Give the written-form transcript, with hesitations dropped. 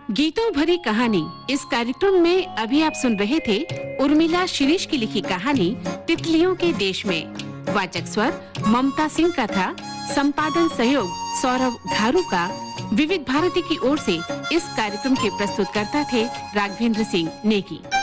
गीतों भरी कहानी इस कार्यक्रम में अभी आप सुन रहे थे उर्मिला शिरीष की लिखी कहानी तितलियों के देश में। वाचक स्वर ममता सिंह का था। संपादन सहयोग सौरभ घारू का। विविध भारती की ओर से इस कार्यक्रम के प्रस्तुतकर्ता थे राघवेंद्र सिंह नेगी।